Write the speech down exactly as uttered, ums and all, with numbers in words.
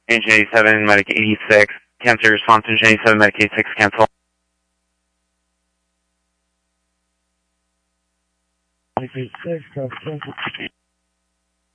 Engine eighty-seven, Medic eighty-six, cancel response, Engine eighty-seven, Medic eighty-six, cancel. Medic eighty-six, cancel.